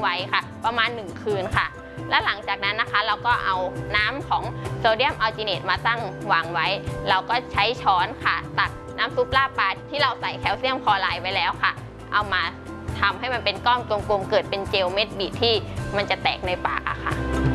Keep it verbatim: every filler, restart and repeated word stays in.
ไว้ค่ะประมาณหนึ่งคืนค่ะและหลังจากนั้นนะคะเราก็เอาน้ำของโซเดียมอัลจิเนตมาตั้งวางไว้เราก็ใช้ช้อนค่ะตักน้ำซุปลาบปลาที่เราใส่แคลเซียมคลอไรด์ไว้แล้วค่ะเอามาทำให้มันเป็นก้อนกลมๆเกิดเป็นเจลเม็ดบีบที่มันจะแตกในปากอะค่ะ